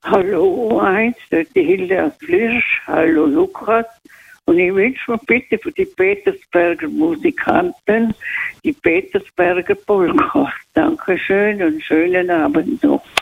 Hallo eins, die Hilde Flisch, hallo Lukas. Und ich wünsche mir bitte für die Petersberger Musikanten die Petersberger Polka. Dankeschön und schönen Abend noch.